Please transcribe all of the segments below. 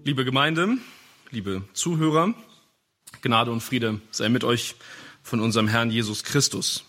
Liebe Gemeinde, liebe Zuhörer, Gnade und Friede sei mit euch von unserem Herrn Jesus Christus.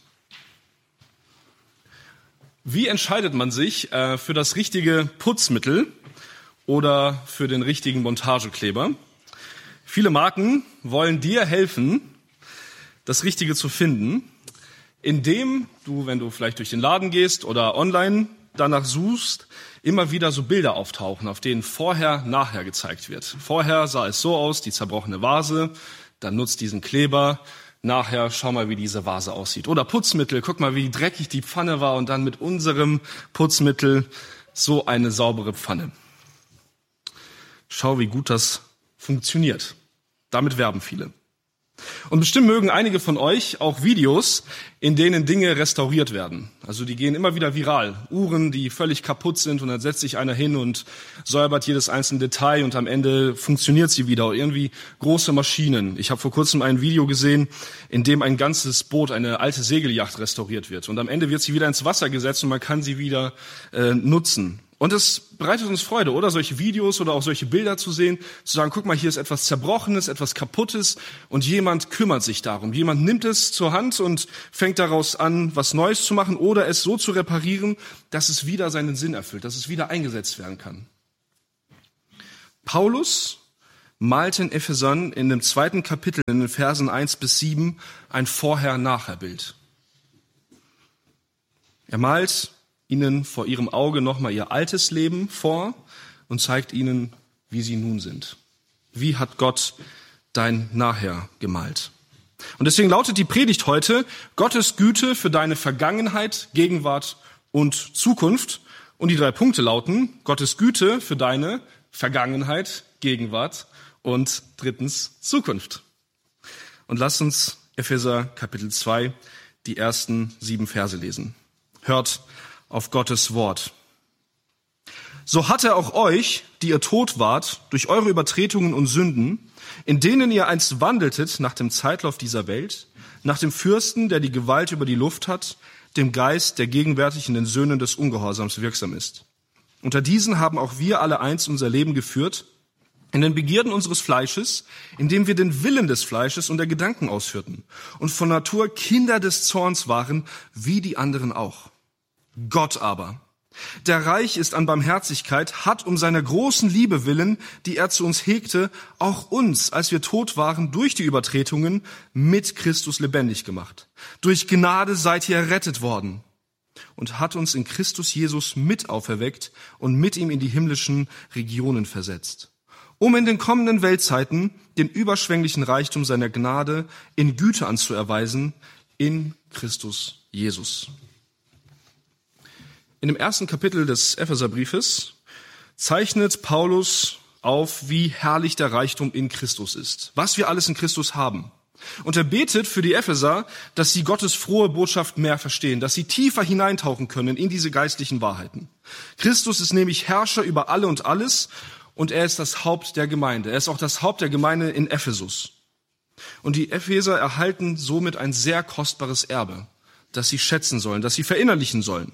Wie entscheidet man sich für das richtige Putzmittel oder für den richtigen Montagekleber? Viele Marken wollen dir helfen, das Richtige zu finden, indem du, wenn du vielleicht durch den Laden gehst oder online danach suchst, immer wieder so Bilder auftauchen, auf denen vorher, nachher gezeigt wird. Vorher sah es so aus, die zerbrochene Vase, dann nutzt diesen Kleber, nachher schau mal, wie diese Vase aussieht. Oder Putzmittel, guck mal, wie dreckig die Pfanne war und dann mit unserem Putzmittel so eine saubere Pfanne. Schau, wie gut das funktioniert. Damit werben viele. Und bestimmt mögen einige von euch auch Videos, in denen Dinge restauriert werden. Also die gehen immer wieder viral. Uhren, die völlig kaputt sind und dann setzt sich einer hin und säubert jedes einzelne Detail und am Ende funktioniert sie wieder. Oder irgendwie große Maschinen. Ich habe vor kurzem ein Video gesehen, in dem ein ganzes Boot, eine alte Segelyacht restauriert wird. Und am Ende wird sie wieder ins Wasser gesetzt und man kann sie wieder nutzen. Und es bereitet uns Freude, oder? Solche Videos oder auch solche Bilder zu sehen, zu sagen, guck mal, hier ist etwas Zerbrochenes, etwas Kaputtes und jemand kümmert sich darum. Jemand nimmt es zur Hand und fängt daraus an, was Neues zu machen oder es so zu reparieren, dass es wieder seinen Sinn erfüllt, dass es wieder eingesetzt werden kann. Paulus malt in Ephesern in dem 2. Kapitel, in den Versen 1-7, ein Vorher-Nachher-Bild. Er malt ihnen vor ihrem Auge nochmal ihr altes Leben vor und zeigt ihnen, wie sie nun sind. Wie hat Gott dein Nachher gemalt? Und deswegen lautet die Predigt heute, Gottes Güte für deine Vergangenheit, Gegenwart und Zukunft. Und die 3 Punkte lauten, Gottes Güte für deine Vergangenheit, Gegenwart und 3. Zukunft. Und lasst uns Epheser Kapitel 2, die ersten 7 Verse lesen. Hört auf Gottes Wort. So hat er auch euch, die ihr tot wart, durch eure Übertretungen und Sünden, in denen ihr einst wandeltet nach dem Zeitlauf dieser Welt, nach dem Fürsten, der die Gewalt über die Luft hat, dem Geist, der gegenwärtig in den Söhnen des Ungehorsams wirksam ist. Unter diesen haben auch wir alle einst unser Leben geführt, in den Begierden unseres Fleisches, indem wir den Willen des Fleisches und der Gedanken ausführten und von Natur Kinder des Zorns waren, wie die anderen auch. Gott aber, der reich ist an Barmherzigkeit, hat um seiner großen Liebe willen, die er zu uns hegte, auch uns, als wir tot waren, durch die Übertretungen mit Christus lebendig gemacht. Durch Gnade seid ihr errettet worden und hat uns in Christus Jesus mit auferweckt und mit ihm in die himmlischen Regionen versetzt, um in den kommenden Weltzeiten den überschwänglichen Reichtum seiner Gnade in Güte anzuerweisen in Christus Jesus. In dem 1. Kapitel des Epheserbriefes zeichnet Paulus auf, wie herrlich der Reichtum in Christus ist, was wir alles in Christus haben. Und er betet für die Epheser, dass sie Gottes frohe Botschaft mehr verstehen, dass sie tiefer hineintauchen können in diese geistlichen Wahrheiten. Christus ist nämlich Herrscher über alle und alles und er ist das Haupt der Gemeinde. Er ist auch das Haupt der Gemeinde in Ephesus. Und die Epheser erhalten somit ein sehr kostbares Erbe, das sie schätzen sollen, das sie verinnerlichen sollen.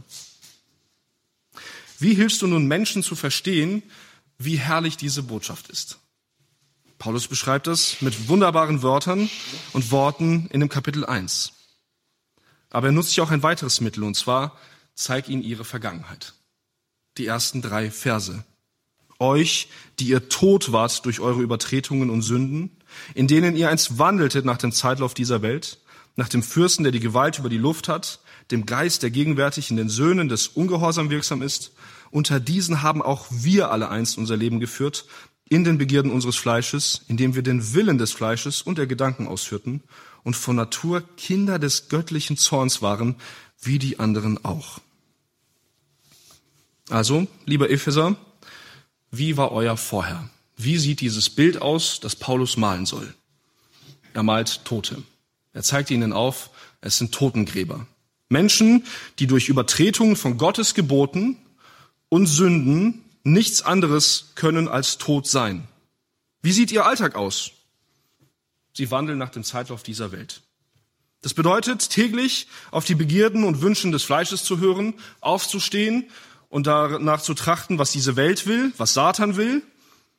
Wie hilfst du nun Menschen zu verstehen, wie herrlich diese Botschaft ist? Paulus beschreibt das mit wunderbaren Wörtern und Worten in dem Kapitel 1. Aber er nutzt ja auch ein weiteres Mittel, und zwar, zeig ihnen ihre Vergangenheit. Die ersten 3 Verse. Euch, die ihr tot wart durch eure Übertretungen und Sünden, in denen ihr einst wandeltet nach dem Zeitlauf dieser Welt, nach dem Fürsten, der die Gewalt über die Luft hat, dem Geist, der gegenwärtig in den Söhnen des Ungehorsams wirksam ist. Unter diesen haben auch wir alle einst unser Leben geführt, in den Begierden unseres Fleisches, indem wir den Willen des Fleisches und der Gedanken ausführten und von Natur Kinder des göttlichen Zorns waren, wie die anderen auch. Also, lieber Epheser, wie war euer Vorher? Wie sieht dieses Bild aus, das Paulus malen soll? Er malt Tote. Er zeigt ihnen auf, es sind Totengräber. Menschen, die durch Übertretungen von Gottes Geboten und Sünden nichts anderes können als tot sein. Wie sieht ihr Alltag aus? Sie wandeln nach dem Zeitlauf dieser Welt. Das bedeutet, täglich auf die Begierden und Wünschen des Fleisches zu hören, aufzustehen und danach zu trachten, was diese Welt will, was Satan will,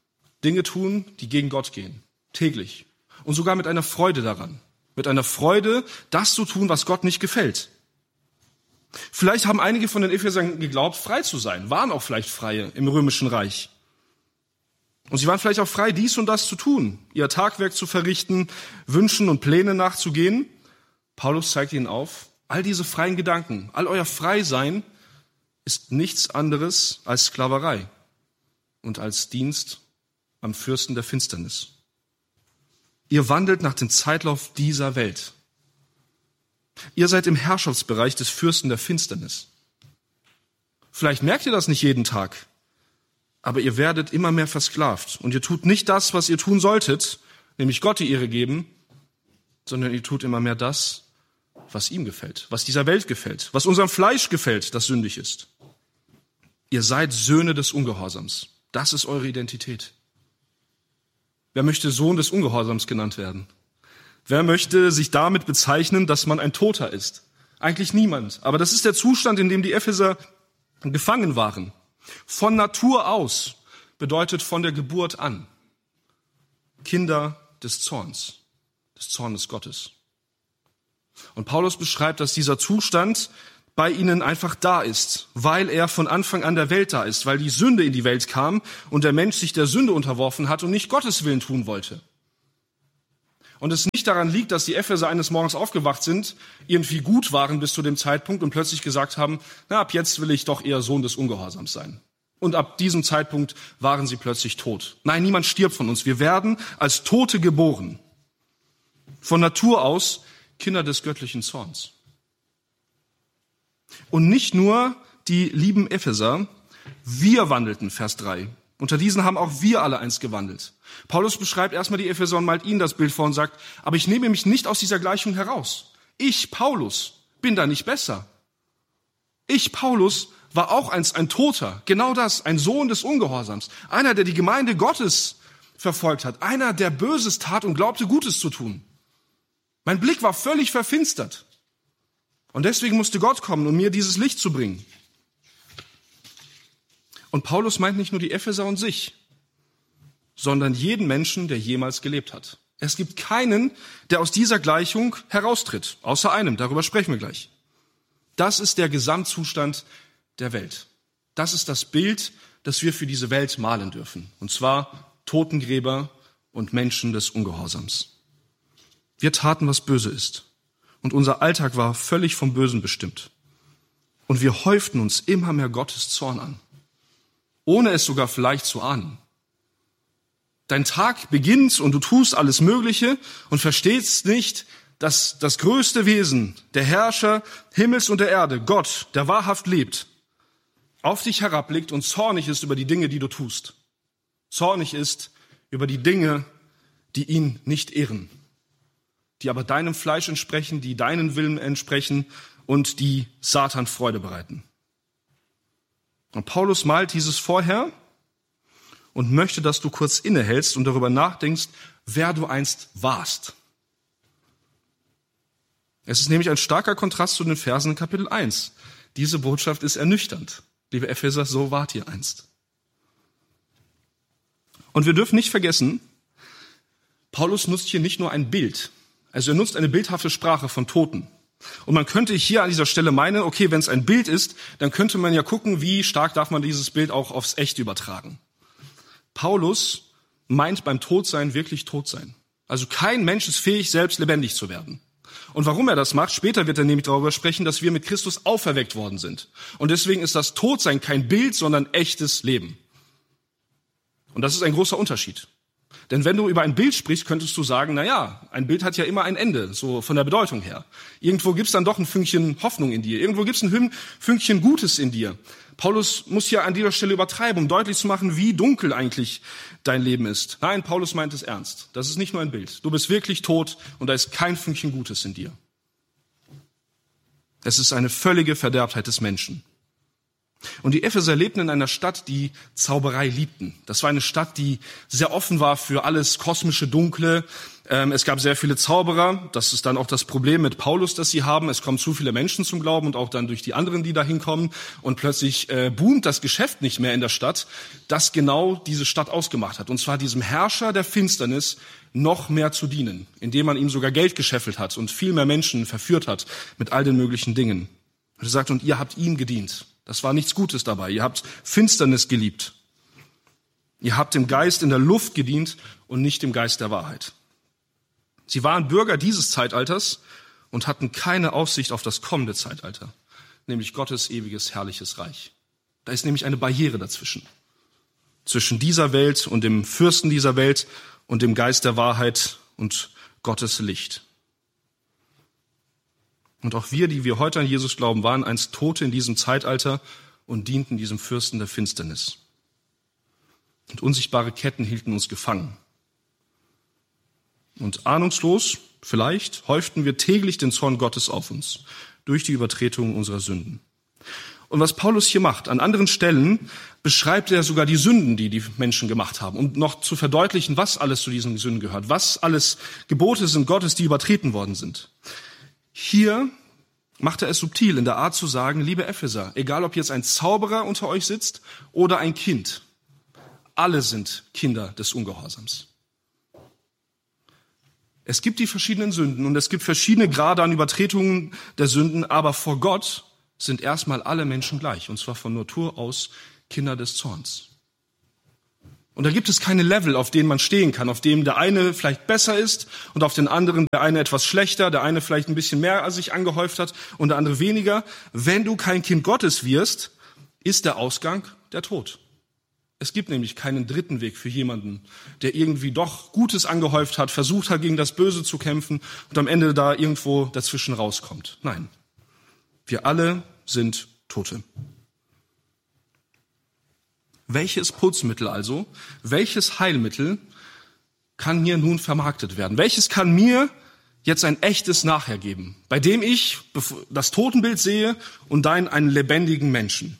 Dinge tun, die gegen Gott gehen, täglich. Und sogar mit einer Freude daran. Mit einer Freude, das zu tun, was Gott nicht gefällt. Vielleicht haben einige von den Ephesern geglaubt, frei zu sein, waren auch vielleicht Freie im Römischen Reich. Und sie waren vielleicht auch frei, dies und das zu tun, ihr Tagwerk zu verrichten, Wünschen und Pläne nachzugehen. Paulus zeigt ihnen auf, all diese freien Gedanken, all euer Freisein ist nichts anderes als Sklaverei und als Dienst am Fürsten der Finsternis. Ihr wandelt nach dem Zeitlauf dieser Welt. Ihr seid im Herrschaftsbereich des Fürsten der Finsternis. Vielleicht merkt ihr das nicht jeden Tag, aber ihr werdet immer mehr versklavt und ihr tut nicht das, was ihr tun solltet, nämlich Gott die Ehre geben, sondern ihr tut immer mehr das, was ihm gefällt, was dieser Welt gefällt, was unserem Fleisch gefällt, das sündig ist. Ihr seid Söhne des Ungehorsams. Das ist eure Identität. Wer möchte Sohn des Ungehorsams genannt werden? Wer möchte sich damit bezeichnen, dass man ein Toter ist? Eigentlich niemand. Aber das ist der Zustand, in dem die Epheser gefangen waren. Von Natur aus bedeutet von der Geburt an. Kinder des Zorns Gottes. Und Paulus beschreibt, dass dieser Zustand bei ihnen einfach da ist, weil er von Anfang an der Welt da ist, weil die Sünde in die Welt kam und der Mensch sich der Sünde unterworfen hat und nicht Gottes Willen tun wollte. Und es nicht daran liegt, dass die Epheser eines Morgens aufgewacht sind, irgendwie gut waren bis zu dem Zeitpunkt und plötzlich gesagt haben, na, ab jetzt will ich doch eher Sohn des Ungehorsams sein. Und ab diesem Zeitpunkt waren sie plötzlich tot. Nein, niemand stirbt von uns. Wir werden als Tote geboren. Von Natur aus Kinder des göttlichen Zorns. Und nicht nur die lieben Epheser, wir wandelten, Vers 3. Unter diesen haben auch wir alle einst gewandelt. Paulus beschreibt erstmal die Epheser und malt ihnen das Bild vor und sagt, aber ich nehme mich nicht aus dieser Gleichung heraus. Ich, Paulus, bin da nicht besser. Ich, Paulus, war auch einst ein Toter. Genau das, ein Sohn des Ungehorsams. Einer, der die Gemeinde Gottes verfolgt hat. Einer, der Böses tat und glaubte, Gutes zu tun. Mein Blick war völlig verfinstert. Und deswegen musste Gott kommen, um mir dieses Licht zu bringen. Und Paulus meint nicht nur die Epheser und sich, sondern jeden Menschen, der jemals gelebt hat. Es gibt keinen, der aus dieser Gleichung heraustritt, außer einem, darüber sprechen wir gleich. Das ist der Gesamtzustand der Welt. Das ist das Bild, das wir für diese Welt malen dürfen. Und zwar Totengräber und Menschen des Ungehorsams. Wir taten, was böse ist. Und unser Alltag war völlig vom Bösen bestimmt. Und wir häuften uns immer mehr Gottes Zorn an, ohne es sogar vielleicht zu ahnen. Dein Tag beginnt und du tust alles Mögliche und verstehst nicht, dass das größte Wesen, der Herrscher Himmels und der Erde, Gott, der wahrhaft lebt, auf dich herabblickt und zornig ist über die Dinge, die du tust. Zornig ist über die Dinge, die ihn nicht ehren, die aber deinem Fleisch entsprechen, die deinen Willen entsprechen und die Satan Freude bereiten. Und Paulus malt dieses vorher und möchte, dass du kurz innehältst und darüber nachdenkst, wer du einst warst. Es ist nämlich ein starker Kontrast zu den Versen in Kapitel 1. Diese Botschaft ist ernüchternd. Liebe Epheser, so wart ihr einst. Und wir dürfen nicht vergessen, Paulus nutzt hier nicht nur ein Bild. Also er nutzt eine bildhafte Sprache von Toten. Und man könnte hier an dieser Stelle meinen, okay, wenn es ein Bild ist, dann könnte man ja gucken, wie stark darf man dieses Bild auch aufs Echte übertragen. Paulus meint beim Todsein wirklich Todsein. Also kein Mensch ist fähig, selbst lebendig zu werden. Und warum er das macht, später wird er nämlich darüber sprechen, dass wir mit Christus auferweckt worden sind. Und deswegen ist das Todsein kein Bild, sondern echtes Leben. Und das ist ein großer Unterschied. Denn wenn du über ein Bild sprichst, könntest du sagen, na ja, ein Bild hat ja immer ein Ende, so von der Bedeutung her. Irgendwo gibt's dann doch ein Fünkchen Hoffnung in dir. Irgendwo gibt's ein Fünkchen Gutes in dir. Paulus muss ja an dieser Stelle übertreiben, um deutlich zu machen, wie dunkel eigentlich dein Leben ist. Nein, Paulus meint es ernst. Das ist nicht nur ein Bild. Du bist wirklich tot und da ist kein Fünkchen Gutes in dir. Es ist eine völlige Verderbtheit des Menschen. Und die Epheser lebten in einer Stadt, die Zauberei liebten. Das war eine Stadt, die sehr offen war für alles kosmische Dunkle. Es gab sehr viele Zauberer. Das ist dann auch das Problem mit Paulus, das sie haben. Es kommen zu viele Menschen zum Glauben und auch dann durch die anderen, die da hinkommen. Und plötzlich boomt das Geschäft nicht mehr in der Stadt, das genau diese Stadt ausgemacht hat. Und zwar diesem Herrscher der Finsternis noch mehr zu dienen, indem man ihm sogar Geld gescheffelt hat und viel mehr Menschen verführt hat mit all den möglichen Dingen. Und er sagt, und ihr habt ihm gedient. Das war nichts Gutes dabei. Ihr habt Finsternis geliebt. Ihr habt dem Geist in der Luft gedient und nicht dem Geist der Wahrheit. Sie waren Bürger dieses Zeitalters und hatten keine Aussicht auf das kommende Zeitalter, nämlich Gottes ewiges, herrliches Reich. Da ist nämlich eine Barriere dazwischen. Zwischen dieser Welt und dem Fürsten dieser Welt und dem Geist der Wahrheit und Gottes Licht. Und auch wir, die wir heute an Jesus glauben, waren einst Tote in diesem Zeitalter und dienten diesem Fürsten der Finsternis. Und unsichtbare Ketten hielten uns gefangen. Und ahnungslos, vielleicht, häuften wir täglich den Zorn Gottes auf uns durch die Übertretung unserer Sünden. Und was Paulus hier macht, an anderen Stellen beschreibt er sogar die Sünden, die die Menschen gemacht haben, um noch zu verdeutlichen, was alles zu diesen Sünden gehört, was alles Gebote sind Gottes, die übertreten worden sind. Hier macht er es subtil in der Art zu sagen, liebe Epheser, egal ob jetzt ein Zauberer unter euch sitzt oder ein Kind, alle sind Kinder des Ungehorsams. Es gibt die verschiedenen Sünden und es gibt verschiedene Grade an Übertretungen der Sünden, aber vor Gott sind erstmal alle Menschen gleich, und zwar von Natur aus Kinder des Zorns. Und da gibt es keine Level, auf denen man stehen kann, auf dem der eine vielleicht besser ist und auf den anderen der eine etwas schlechter, der eine vielleicht ein bisschen mehr als sich angehäuft hat und der andere weniger. Wenn du kein Kind Gottes wirst, ist der Ausgang der Tod. Es gibt nämlich keinen dritten Weg für jemanden, der irgendwie doch Gutes angehäuft hat, versucht hat, gegen das Böse zu kämpfen und am Ende da irgendwo dazwischen rauskommt. Nein, wir alle sind Tote. Welches Putzmittel also, welches Heilmittel kann mir nun vermarktet werden? Welches kann mir jetzt ein echtes Nachher geben, bei dem ich das Totenbild sehe und dann einen lebendigen Menschen?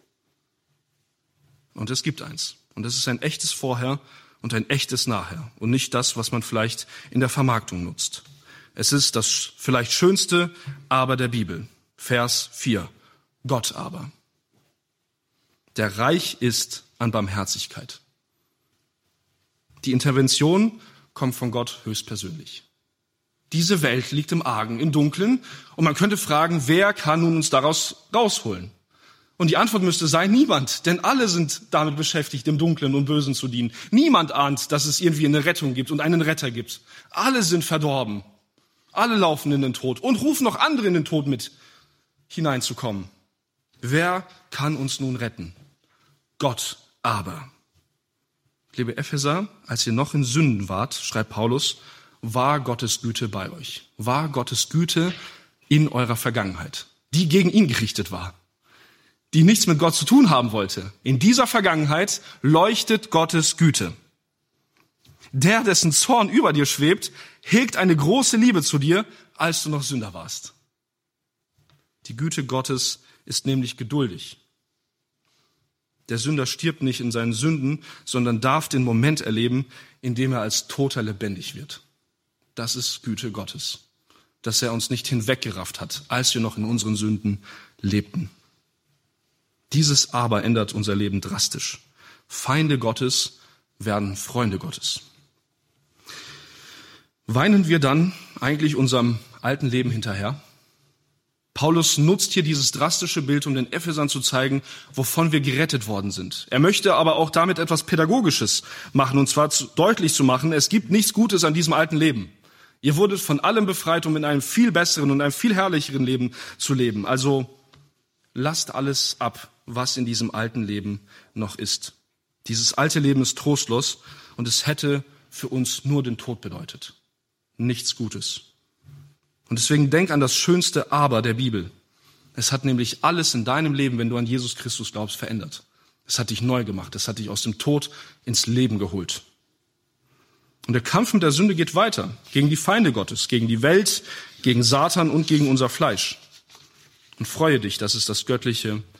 Und es gibt eins. Und es ist ein echtes Vorher und ein echtes Nachher und nicht das, was man vielleicht in der Vermarktung nutzt. Es ist das vielleicht schönste Aber der Bibel. Vers 4. Gott aber, der reich ist an Barmherzigkeit. Die Intervention kommt von Gott höchstpersönlich. Diese Welt liegt im Argen, im Dunklen, und man könnte fragen, wer kann nun uns daraus rausholen? Und die Antwort müsste sein, niemand, denn alle sind damit beschäftigt, dem Dunklen und Bösen zu dienen. Niemand ahnt, dass es irgendwie eine Rettung gibt und einen Retter gibt. Alle sind verdorben. Alle laufen in den Tod und rufen noch andere in den Tod mit hineinzukommen. Wer kann uns nun retten? Gott aber. Liebe Epheser, als ihr noch in Sünden wart, schreibt Paulus, war Gottes Güte bei euch. War Gottes Güte in eurer Vergangenheit, die gegen ihn gerichtet war, die nichts mit Gott zu tun haben wollte. In dieser Vergangenheit leuchtet Gottes Güte. Der, dessen Zorn über dir schwebt, hegt eine große Liebe zu dir, als du noch Sünder warst. Die Güte Gottes ist nämlich geduldig. Der Sünder stirbt nicht in seinen Sünden, sondern darf den Moment erleben, in dem er als Toter lebendig wird. Das ist Güte Gottes, dass er uns nicht hinweggerafft hat, als wir noch in unseren Sünden lebten. Dieses Aber ändert unser Leben drastisch. Feinde Gottes werden Freunde Gottes. Weinen wir dann eigentlich unserem alten Leben hinterher? Paulus nutzt hier dieses drastische Bild, um den Ephesern zu zeigen, wovon wir gerettet worden sind. Er möchte aber auch damit etwas Pädagogisches machen, und zwar deutlich zu machen, es gibt nichts Gutes an diesem alten Leben. Ihr wurdet von allem befreit, um in einem viel besseren und einem viel herrlicheren Leben zu leben. Also lasst alles ab, was in diesem alten Leben noch ist. Dieses alte Leben ist trostlos und es hätte für uns nur den Tod bedeutet. Nichts Gutes. Und deswegen denk an das schönste Aber der Bibel. Es hat nämlich alles in deinem Leben, wenn du an Jesus Christus glaubst, verändert. Es hat dich neu gemacht. Es hat dich aus dem Tod ins Leben geholt. Und der Kampf mit der Sünde geht weiter. Gegen die Feinde Gottes, gegen die Welt, gegen Satan und gegen unser Fleisch. Und freue dich, das ist das göttliche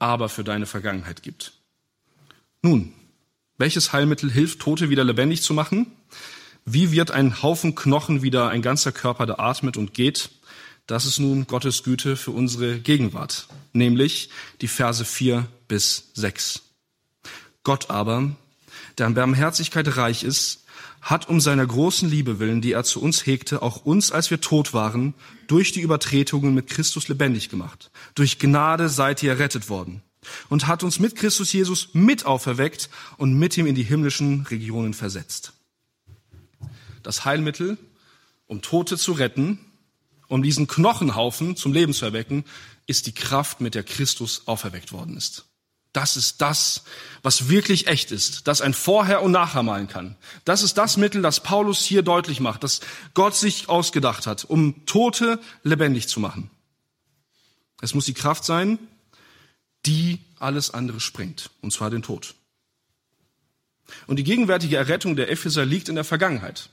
aber für deine Vergangenheit gibt. Nun, welches Heilmittel hilft, Tote wieder lebendig zu machen? Wie wird ein Haufen Knochen wieder ein ganzer Körper, der atmet und geht? Das ist nun Gottes Güte für unsere Gegenwart, nämlich die Verse 4-6. Gott aber, der an Barmherzigkeit reich ist, hat um seiner großen Liebe willen, die er zu uns hegte, auch uns, als wir tot waren, durch die Übertretungen mit Christus lebendig gemacht. Durch Gnade seid ihr errettet worden und hat uns mit Christus Jesus mit auferweckt und mit ihm in die himmlischen Regionen versetzt. Das Heilmittel, um Tote zu retten, um diesen Knochenhaufen zum Leben zu erwecken, ist die Kraft, mit der Christus auferweckt worden ist. Das ist das, was wirklich echt ist, das ein Vorher und Nachher malen kann. Das ist das Mittel, das Paulus hier deutlich macht, das Gott sich ausgedacht hat, um Tote lebendig zu machen. Es muss die Kraft sein, die alles andere sprengt, und zwar den Tod. Und die gegenwärtige Errettung der Epheser liegt in der Vergangenheit.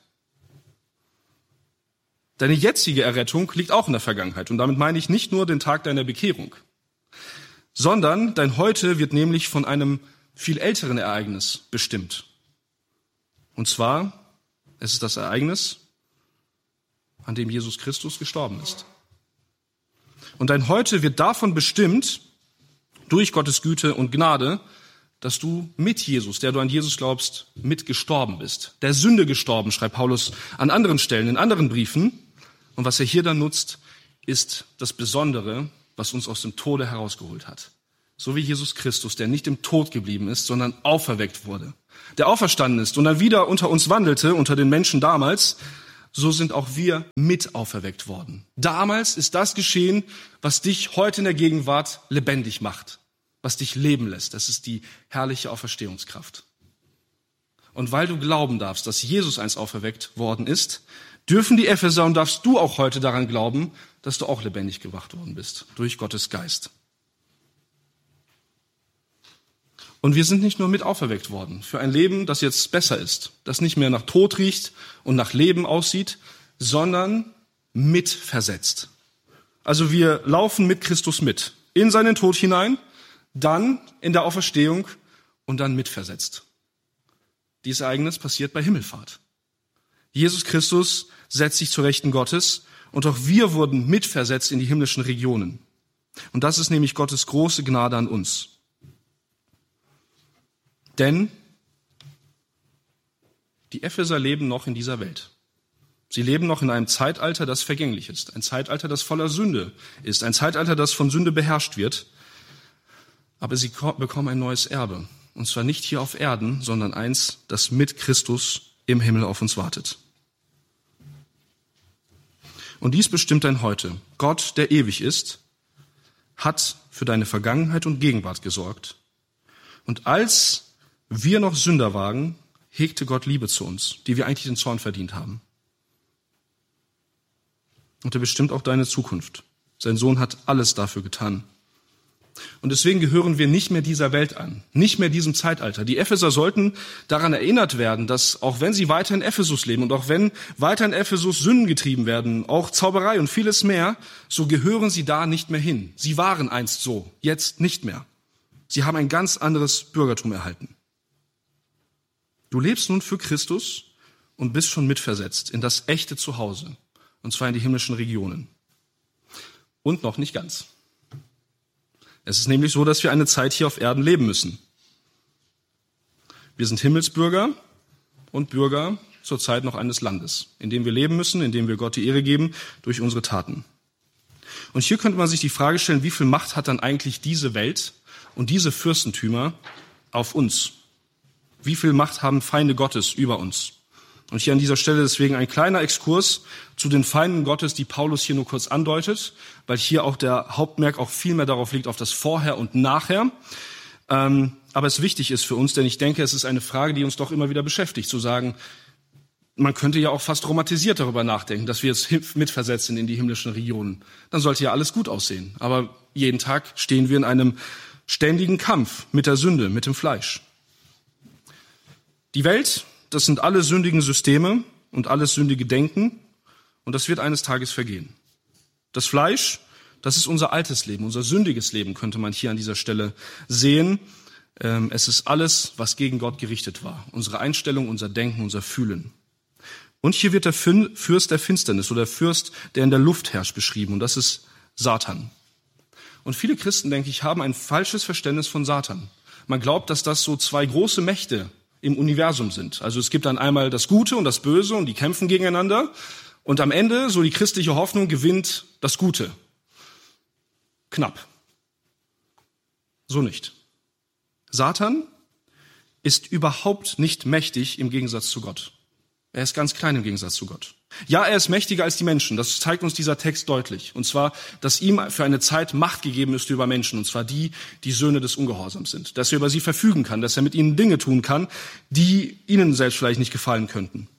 Deine jetzige Errettung liegt auch in der Vergangenheit. Und damit meine ich nicht nur den Tag deiner Bekehrung, sondern dein Heute wird nämlich von einem viel älteren Ereignis bestimmt. Und zwar, es ist das Ereignis, an dem Jesus Christus gestorben ist. Und dein Heute wird davon bestimmt, durch Gottes Güte und Gnade, dass du mit Jesus, der du an Jesus glaubst, mit gestorben bist. Der Sünde gestorben, schreibt Paulus an anderen Stellen, in anderen Briefen. Und was er hier dann nutzt, ist das Besondere, was uns aus dem Tode herausgeholt hat. So wie Jesus Christus, der nicht im Tod geblieben ist, sondern auferweckt wurde, der auferstanden ist und dann wieder unter uns wandelte, unter den Menschen damals, so sind auch wir mit auferweckt worden. Damals ist das geschehen, was dich heute in der Gegenwart lebendig macht, was dich leben lässt. Das ist die herrliche Auferstehungskraft. Und weil du glauben darfst, dass Jesus einst auferweckt worden ist, dürfen die Epheser und darfst du auch heute daran glauben, dass du auch lebendig gemacht worden bist durch Gottes Geist. Und wir sind nicht nur mit auferweckt worden für ein Leben, das jetzt besser ist, das nicht mehr nach Tod riecht und nach Leben aussieht, sondern mitversetzt. Also wir laufen mit Christus mit, in seinen Tod hinein, dann in der Auferstehung und dann mitversetzt. Dieses Ereignis passiert bei Himmelfahrt. Jesus Christus setzt sich zur Rechten Gottes und auch wir wurden mitversetzt in die himmlischen Regionen. Und das ist nämlich Gottes große Gnade an uns. Denn die Epheser leben noch in dieser Welt. Sie leben noch in einem Zeitalter, das vergänglich ist. Ein Zeitalter, das voller Sünde ist. Ein Zeitalter, das von Sünde beherrscht wird. Aber sie bekommen ein neues Erbe. Und zwar nicht hier auf Erden, sondern eins, das mit Christus im Himmel auf uns wartet. Und dies bestimmt dein Heute. Gott, der ewig ist, hat für deine Vergangenheit und Gegenwart gesorgt. Und als wir noch Sünder waren, hegte Gott Liebe zu uns, die wir eigentlich den Zorn verdient haben. Und er bestimmt auch deine Zukunft. Sein Sohn hat alles dafür getan. Und deswegen gehören wir nicht mehr dieser Welt an, nicht mehr diesem Zeitalter. Die Epheser sollten daran erinnert werden, dass auch wenn sie weiter in Ephesus leben und auch wenn weiter in Ephesus Sünden getrieben werden, auch Zauberei und vieles mehr, so gehören sie da nicht mehr hin. Sie waren einst so, jetzt nicht mehr. Sie haben ein ganz anderes Bürgertum erhalten. Du lebst nun für Christus und bist schon mitversetzt in das echte Zuhause, und zwar in die himmlischen Regionen. Und noch nicht ganz. Es ist nämlich so, dass wir eine Zeit hier auf Erden leben müssen. Wir sind Himmelsbürger und Bürger zur Zeit noch eines Landes, in dem wir leben müssen, in dem wir Gott die Ehre geben durch unsere Taten. Und hier könnte man sich die Frage stellen, wie viel Macht hat dann eigentlich diese Welt und diese Fürstentümer auf uns? Wie viel Macht haben Feinde Gottes über uns? Und hier an dieser Stelle deswegen ein kleiner Exkurs zu den Feinden Gottes, die Paulus hier nur kurz andeutet, weil hier auch der Hauptmerk auch viel mehr darauf liegt, auf das Vorher und Nachher. Aber es wichtig ist für uns, denn ich denke, es ist eine Frage, die uns doch immer wieder beschäftigt, zu sagen, man könnte ja auch fast romantisiert darüber nachdenken, dass wir jetzt mitversetzt sind in die himmlischen Regionen. Dann sollte ja alles gut aussehen. Aber jeden Tag stehen wir in einem ständigen Kampf mit der Sünde, mit dem Fleisch. Die Welt, das sind alle sündigen Systeme und alles sündige Denken und das wird eines Tages vergehen. Das Fleisch, Das ist unser altes Leben, unser sündiges Leben, könnte man hier an dieser Stelle sehen. Es ist alles, was gegen Gott gerichtet war. Unsere Einstellung, unser Denken, unser Fühlen. Und hier wird der Fürst der Finsternis oder der Fürst, der in der Luft herrscht, beschrieben. Und das ist Satan. Und viele Christen, denke ich, haben ein falsches Verständnis von Satan. Man glaubt, dass das so zwei große Mächte im Universum sind. Also es gibt dann einmal das Gute und das Böse und die kämpfen gegeneinander. Und am Ende, so die christliche Hoffnung, gewinnt das Gute. Knapp. So nicht. Satan ist überhaupt nicht mächtig im Gegensatz zu Gott. Er ist ganz klein im Gegensatz zu Gott. Ja, er ist mächtiger als die Menschen. Das zeigt uns dieser Text deutlich. Und zwar, dass ihm für eine Zeit Macht gegeben ist über Menschen. Und zwar die Söhne des Ungehorsams sind. Dass er über sie verfügen kann. Dass er mit ihnen Dinge tun kann, die ihnen selbst vielleicht nicht gefallen könnten.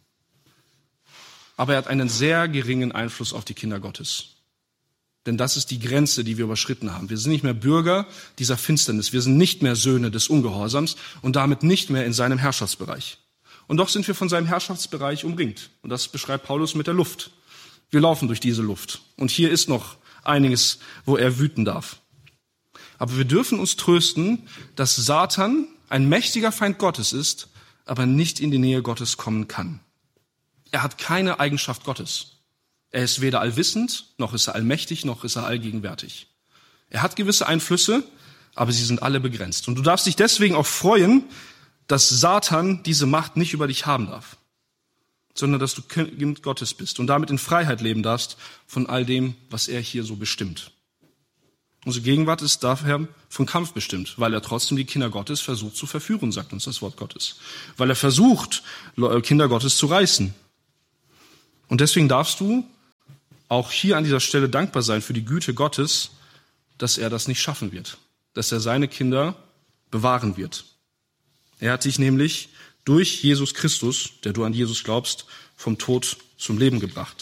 Aber er hat einen sehr geringen Einfluss auf die Kinder Gottes. Denn das ist die Grenze, die wir überschritten haben. Wir sind nicht mehr Bürger dieser Finsternis. Wir sind nicht mehr Söhne des Ungehorsams und damit nicht mehr in seinem Herrschaftsbereich. Und doch sind wir von seinem Herrschaftsbereich umringt. Und das beschreibt Paulus mit der Luft. Wir laufen durch diese Luft. Und hier ist noch einiges, wo er wüten darf. Aber wir dürfen uns trösten, dass Satan ein mächtiger Feind Gottes ist, aber nicht in die Nähe Gottes kommen kann. Er hat keine Eigenschaft Gottes. Er ist weder allwissend, noch ist er allmächtig, noch ist er allgegenwärtig. Er hat gewisse Einflüsse, aber sie sind alle begrenzt. Und du darfst dich deswegen auch freuen, dass Satan diese Macht nicht über dich haben darf, sondern dass du Kind Gottes bist und damit in Freiheit leben darfst von all dem, was er hier so bestimmt. Unsere Gegenwart ist daher von Kampf bestimmt, weil er trotzdem die Kinder Gottes versucht zu verführen, sagt uns das Wort Gottes. Weil er versucht, Kinder Gottes zu reißen. Und deswegen darfst du auch hier an dieser Stelle dankbar sein für die Güte Gottes, dass er das nicht schaffen wird, dass er seine Kinder bewahren wird. Er hat dich nämlich durch Jesus Christus, der du an Jesus glaubst, vom Tod zum Leben gebracht.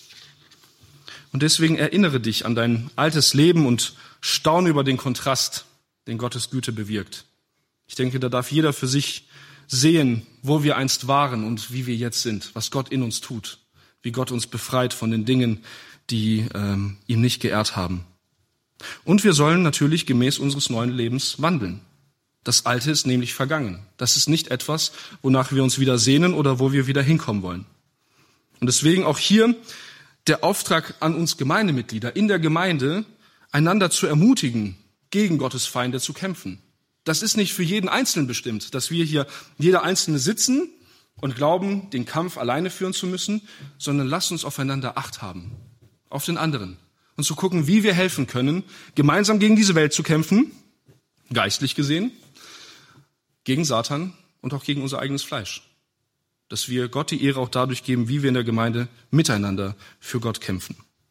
Und deswegen erinnere dich an dein altes Leben und staune über den Kontrast, den Gottes Güte bewirkt. Ich denke, da darf jeder für sich sehen, wo wir einst waren und wie wir jetzt sind, was Gott in uns tut, wie Gott uns befreit von den Dingen, die ihm nicht geehrt haben. Und wir sollen natürlich gemäß unseres neuen Lebens wandeln. Das Alte ist nämlich vergangen. Das ist nicht etwas, wonach wir uns wieder sehnen oder wo wir wieder hinkommen wollen. Und deswegen auch hier der Auftrag an uns Gemeindemitglieder in der Gemeinde, einander zu ermutigen, gegen Gottes Feinde zu kämpfen. Das ist nicht für jeden Einzelnen bestimmt, dass wir hier jeder Einzelne sitzen und glauben, den Kampf alleine führen zu müssen, sondern lasst uns aufeinander Acht haben, auf den anderen und zu gucken, wie wir helfen können, gemeinsam gegen diese Welt zu kämpfen, geistlich gesehen, gegen Satan und auch gegen unser eigenes Fleisch. Dass wir Gott die Ehre auch dadurch geben, wie wir in der Gemeinde miteinander für Gott kämpfen.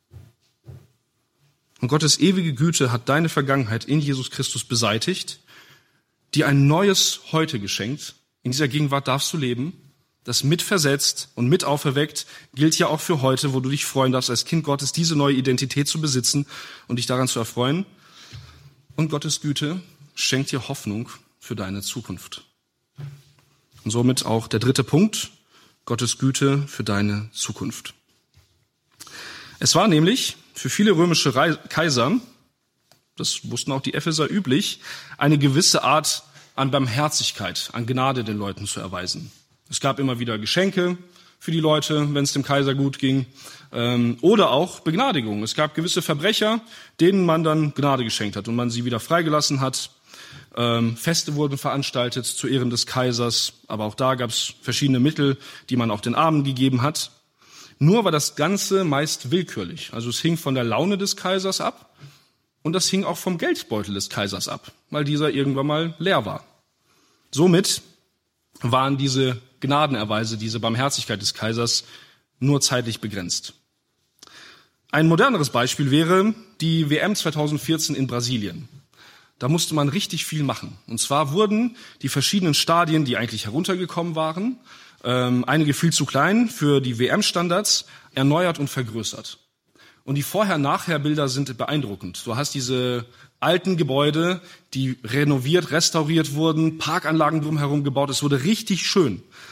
Und Gottes ewige Güte hat deine Vergangenheit in Jesus Christus beseitigt, dir ein neues Heute geschenkt. In dieser Gegenwart darfst du leben, das mitversetzt und mit auferweckt, gilt ja auch für heute, wo du dich freuen darfst, als Kind Gottes diese neue Identität zu besitzen und dich daran zu erfreuen. Und Gottes Güte schenkt dir Hoffnung für deine Zukunft. Und somit auch der dritte Punkt, Gottes Güte für deine Zukunft. Es war nämlich für viele römische Kaiser, das wussten auch die Epheser üblich, eine gewisse Art an Barmherzigkeit, an Gnade den Leuten zu erweisen. Es gab immer wieder Geschenke für die Leute, wenn es dem Kaiser gut ging, oder auch Begnadigung. Es gab gewisse Verbrecher, denen man dann Gnade geschenkt hat und man sie wieder freigelassen hat. Feste wurden veranstaltet zu Ehren des Kaisers, aber auch da gab es verschiedene Mittel, die man auch den Armen gegeben hat. Nur war das Ganze meist willkürlich. Also es hing von der Laune des Kaisers ab und das hing auch vom Geldbeutel des Kaisers ab, weil dieser irgendwann mal leer war. Somit waren diese Gnadenerweise, diese Barmherzigkeit des Kaisers nur zeitlich begrenzt. Ein moderneres Beispiel wäre die WM 2014 in Brasilien. Da musste man richtig viel machen. Und zwar wurden die verschiedenen Stadien, die eigentlich heruntergekommen waren, einige viel zu klein für die WM-Standards, erneuert und vergrößert. Und die Vorher-Nachher-Bilder sind beeindruckend. Du hast diese alten Gebäude, die renoviert, restauriert wurden, Parkanlagen drumherum gebaut. Es wurde richtig schön.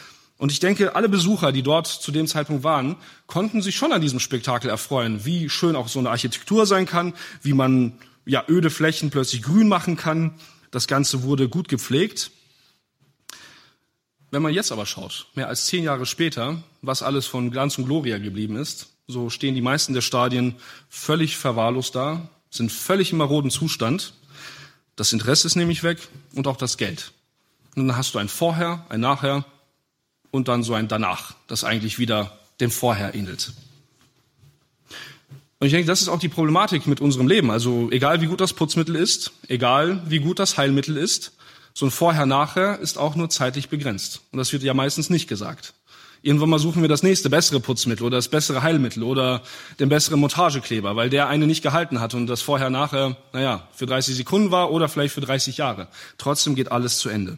Und ich denke, alle Besucher, die dort zu dem Zeitpunkt waren, konnten sich schon an diesem Spektakel erfreuen, wie schön auch so eine Architektur sein kann, wie man öde Flächen plötzlich grün machen kann. Das Ganze wurde gut gepflegt. Wenn man jetzt aber schaut, mehr als 10 Jahre später, was alles von Glanz und Gloria geblieben ist, so stehen die meisten der Stadien völlig verwahrlost da, sind völlig im maroden Zustand. Das Interesse ist nämlich weg und auch das Geld. Und dann hast du ein Vorher, ein Nachher und dann so ein Danach, das eigentlich wieder dem Vorher ähnelt. Und ich denke, das ist auch die Problematik mit unserem Leben. Also egal wie gut das Putzmittel ist, egal wie gut das Heilmittel ist, so ein Vorher-Nachher ist auch nur zeitlich begrenzt. Und das wird ja meistens nicht gesagt. Irgendwann mal suchen wir das nächste, bessere Putzmittel oder das bessere Heilmittel oder den besseren Montagekleber, weil der eine nicht gehalten hat und das Vorher-Nachher, für 30 Sekunden war oder vielleicht für 30 Jahre. Trotzdem geht alles zu Ende.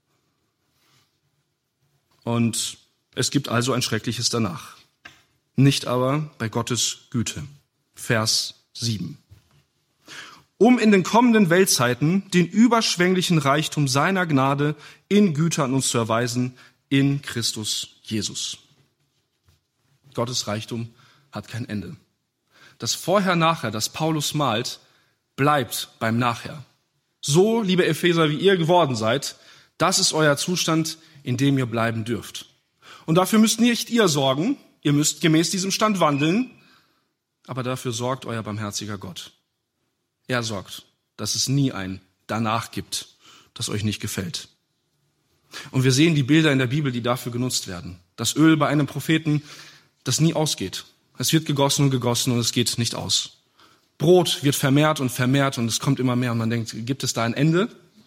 Und es gibt also ein schreckliches Danach. Nicht aber bei Gottes Güte. Vers 7. Um in den kommenden Weltzeiten den überschwänglichen Reichtum seiner Gnade in Güte an uns zu erweisen, in Christus Jesus. Gottes Reichtum hat kein Ende. Das Vorher-Nachher, das Paulus malt, bleibt beim Nachher. So, liebe Epheser, wie ihr geworden seid, das ist euer Zustand, in dem ihr bleiben dürft. Und dafür müsst nicht ihr sorgen, ihr müsst gemäß diesem Stand wandeln, aber dafür sorgt euer barmherziger Gott. Er sorgt, dass es nie ein Danach gibt, das euch nicht gefällt. Und wir sehen die Bilder in der Bibel, die dafür genutzt werden. Das Öl bei einem Propheten, das nie ausgeht. Es wird gegossen und es geht nicht aus. Brot wird vermehrt und es kommt immer mehr und man denkt, gibt es da ein Ende?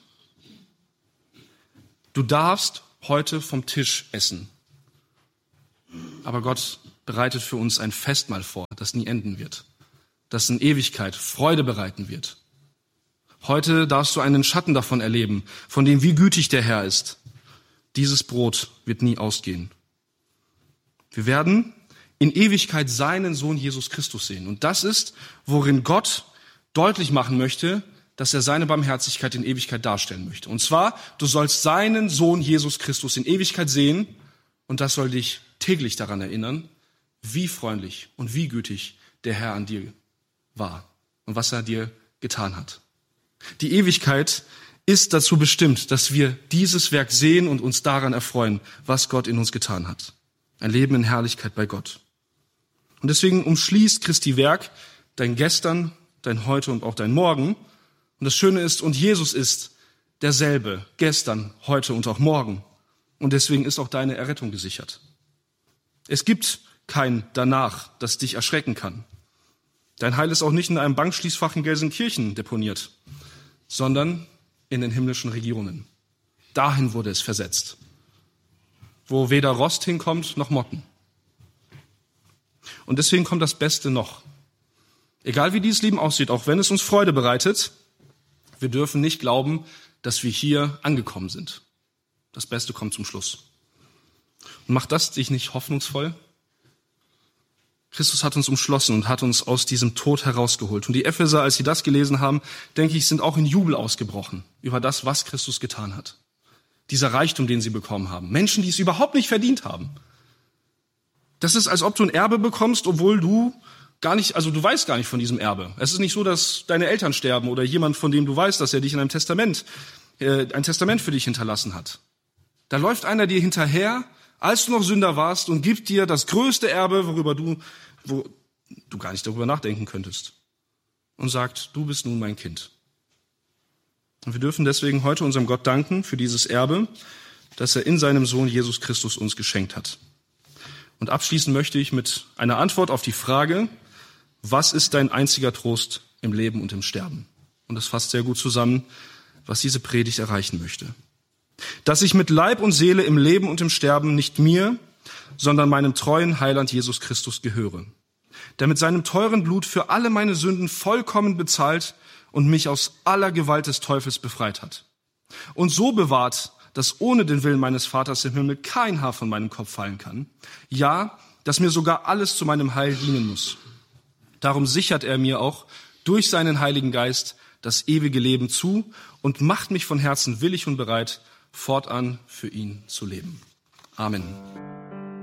Du darfst heute vom Tisch essen. Aber Gott bereitet für uns ein Festmahl vor, das nie enden wird. Das in Ewigkeit Freude bereiten wird. Heute darfst du einen Schatten davon erleben, von dem wie gütig der Herr ist. Dieses Brot wird nie ausgehen. Wir werden in Ewigkeit seinen Sohn Jesus Christus sehen. Und das ist, worin Gott deutlich machen möchte, dass er seine Barmherzigkeit in Ewigkeit darstellen möchte. Und zwar, du sollst seinen Sohn Jesus Christus in Ewigkeit sehen und das soll dich täglich daran erinnern, wie freundlich und wie gütig der Herr an dir war und was er dir getan hat. Die Ewigkeit ist dazu bestimmt, dass wir dieses Werk sehen und uns daran erfreuen, was Gott in uns getan hat. Ein Leben in Herrlichkeit bei Gott. Und deswegen umschließt Christi Werk dein Gestern, dein Heute und auch dein Morgen. Und das Schöne ist, und Jesus ist derselbe, gestern, heute und auch morgen. Und deswegen ist auch deine Errettung gesichert. Es gibt kein Danach, das dich erschrecken kann. Dein Heil ist auch nicht in einem Bankschließfach in Gelsenkirchen deponiert, sondern in den himmlischen Regionen. Dahin wurde es versetzt, wo weder Rost hinkommt noch Motten. Und deswegen kommt das Beste noch. Egal wie dieses Leben aussieht, auch wenn es uns Freude bereitet, wir dürfen nicht glauben, dass wir hier angekommen sind. Das Beste kommt zum Schluss. Und macht das dich nicht hoffnungsvoll? Christus hat uns umschlossen und hat uns aus diesem Tod herausgeholt. Und die Epheser, als sie das gelesen haben, denke ich, sind auch in Jubel ausgebrochen über das, was Christus getan hat. Dieser Reichtum, den sie bekommen haben. Menschen, die es überhaupt nicht verdient haben. Das ist, als ob du ein Erbe bekommst, obwohl du weißt gar nicht von diesem Erbe. Es ist nicht so, dass deine Eltern sterben oder jemand, von dem du weißt, dass er dich in einem Testament, ein Testament für dich hinterlassen hat. Da läuft einer dir hinterher, als du noch Sünder warst, und gibt dir das größte Erbe, wo du gar nicht darüber nachdenken könntest. Und sagt, du bist nun mein Kind. Und wir dürfen deswegen heute unserem Gott danken für dieses Erbe, das er in seinem Sohn Jesus Christus uns geschenkt hat. Und abschließen möchte ich mit einer Antwort auf die Frage, was ist dein einziger Trost im Leben und im Sterben? Und das fasst sehr gut zusammen, was diese Predigt erreichen möchte. Dass ich mit Leib und Seele im Leben und im Sterben nicht mir, sondern meinem treuen Heiland Jesus Christus gehöre, der mit seinem teuren Blut für alle meine Sünden vollkommen bezahlt und mich aus aller Gewalt des Teufels befreit hat. Und so bewahrt, dass ohne den Willen meines Vaters im Himmel kein Haar von meinem Kopf fallen kann. Ja, dass mir sogar alles zu meinem Heil dienen muss. Darum sichert er mir auch durch seinen Heiligen Geist das ewige Leben zu und macht mich von Herzen willig und bereit, fortan für ihn zu leben. Amen.